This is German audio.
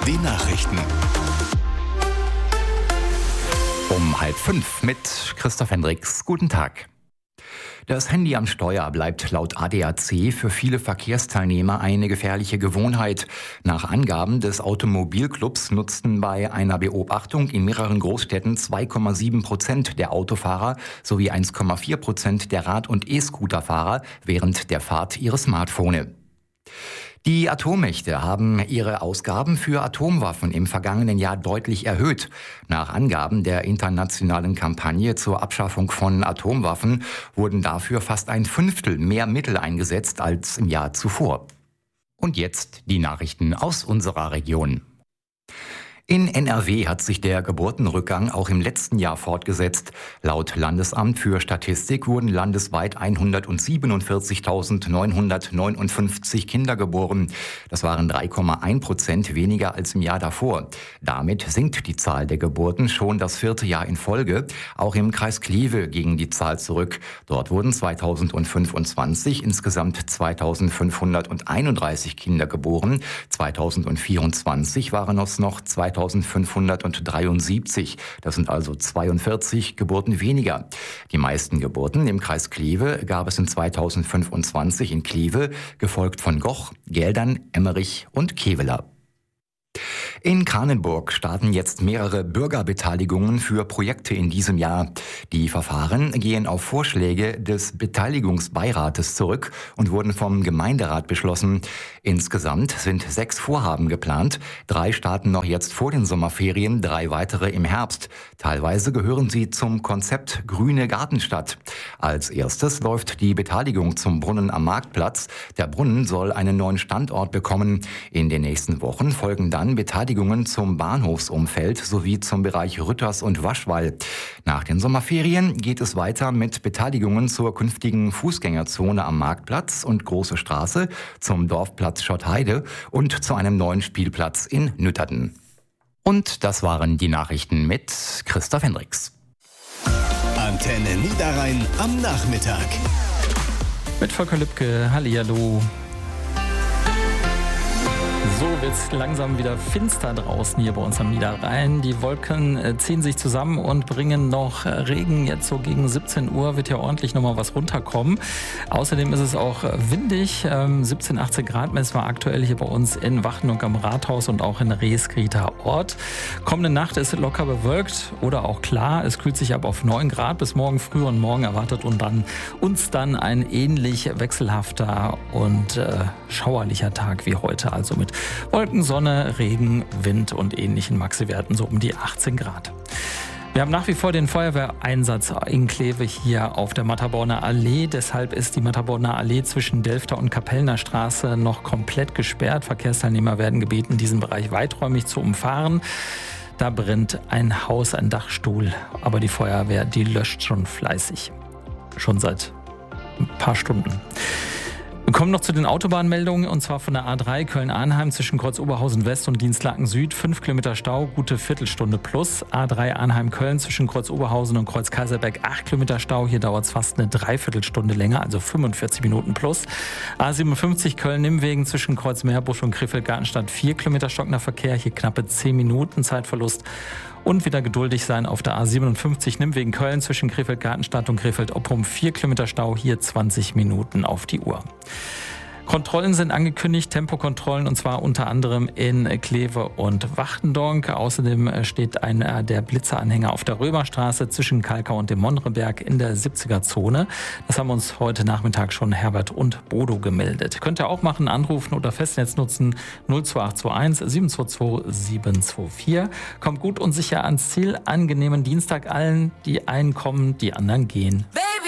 Die Nachrichten. Um 4:30 mit Christoph Hendricks. Guten Tag. Das Handy am Steuer bleibt laut ADAC für viele Verkehrsteilnehmer eine gefährliche Gewohnheit. Nach Angaben des Automobilclubs nutzten bei einer Beobachtung in mehreren Großstädten 2,7% der Autofahrer sowie 1,4% der Rad- und E-Scooterfahrer während der Fahrt ihre Smartphone. Die Atommächte haben ihre Ausgaben für Atomwaffen im vergangenen Jahr deutlich erhöht. Nach Angaben der internationalen Kampagne zur Abschaffung von Atomwaffen wurden dafür fast 1/5 mehr Mittel eingesetzt als im Jahr zuvor. Und jetzt die Nachrichten aus unserer Region. In NRW hat sich der Geburtenrückgang auch im letzten Jahr fortgesetzt. Laut Landesamt für Statistik wurden landesweit 147.959 Kinder geboren. Das waren 3,1% weniger als im Jahr davor. Damit sinkt die Zahl der Geburten schon das 4. Jahr in Folge. Auch im Kreis Kleve ging die Zahl zurück. Dort wurden 2025 insgesamt 2.531 Kinder geboren. 2024 waren es noch 2.573. Das sind also 42 Geburten weniger. Die meisten Geburten im Kreis Kleve gab es in 2025 in Kleve, gefolgt von Goch, Geldern, Emmerich und Kevela. In Kranenburg starten jetzt mehrere Bürgerbeteiligungen für Projekte in diesem Jahr. Die Verfahren gehen auf Vorschläge des Beteiligungsbeirates zurück und wurden vom Gemeinderat beschlossen. Insgesamt sind 6 Vorhaben geplant. 3 starten noch jetzt vor den Sommerferien, 3 weitere im Herbst. Teilweise gehören sie zum Konzept Grüne Gartenstadt. Als erstes läuft die Beteiligung zum Brunnen am Marktplatz. Der Brunnen soll einen neuen Standort bekommen. In den nächsten Wochen folgen dann Beteiligungen zum Bahnhofsumfeld sowie zum Bereich Rütters und Waschwall. Nach den Sommerferien geht es weiter mit Beteiligungen zur künftigen Fußgängerzone am Marktplatz und Große Straße, zum Dorfplatz Schottheide und zu einem neuen Spielplatz in Nütterden. Und das waren die Nachrichten mit Christoph Hendricks. Antenne Niederrhein am Nachmittag. Mit Volker Lübke, hallihallo. So wird's langsam wieder finster draußen hier bei uns am Niederrhein. Die Wolken ziehen sich zusammen und bringen noch Regen. Jetzt so gegen 17 Uhr wird ja ordentlich nochmal was runterkommen. Außerdem ist es auch windig. 17, 18 Grad messen wir aktuell hier bei uns in Wachtenung am Rathaus und auch in Reeskrieter Ort. Kommende Nacht ist locker bewölkt oder auch klar. Es kühlt sich ab auf 9 Grad bis morgen früh und morgen erwartet uns dann ein ähnlich wechselhafter und schauerlicher Tag wie heute. Also mit Wolken, Sonne, Regen, Wind und ähnlichen Maxiwerten so um die 18 Grad. Wir haben nach wie vor den Feuerwehreinsatz in Kleve hier auf der Matterborner Allee. Deshalb ist die Matterborner Allee zwischen Delfter und Kapellner Straße noch komplett gesperrt. Verkehrsteilnehmer werden gebeten, diesen Bereich weiträumig zu umfahren. Da brennt ein Haus, ein Dachstuhl. Aber die Feuerwehr, die löscht schon fleißig. Schon seit ein paar Stunden. Wir kommen noch zu den Autobahnmeldungen, und zwar von der A3 Köln-Arnheim zwischen Kreuz Oberhausen West und Dienstlaken Süd. 5 Kilometer Stau, gute Viertelstunde plus. A3 Arnheim-Köln zwischen Kreuz Oberhausen und Kreuz Kaiserberg 8 Kilometer Stau. Hier dauert es fast eine Dreiviertelstunde länger, also 45 Minuten plus. A57 Köln-Nimwegen zwischen Kreuz Meerbusch und Krefeld-Gartenstadt 4 Kilometer stockender Verkehr. Hier knappe 10 Minuten Zeitverlust. Und wieder geduldig sein auf der A57 Nimwegen Köln zwischen Krefeld-Gartenstadt und Krefeld-Oppum 4 Kilometer Stau, hier 20 Minuten auf die Uhr. Kontrollen sind angekündigt, Tempokontrollen, und zwar unter anderem in Kleve und Wachtendonk. Außerdem steht einer der Blitzeranhänger auf der Römerstraße zwischen Kalkau und dem Monreberg in der 70er-Zone. Das haben uns heute Nachmittag schon Herbert und Bodo gemeldet. Könnt ihr auch machen, anrufen oder Festnetz nutzen 02821 722 724. Kommt gut und sicher ans Ziel. Angenehmen Dienstag allen, die einen kommen, die anderen gehen.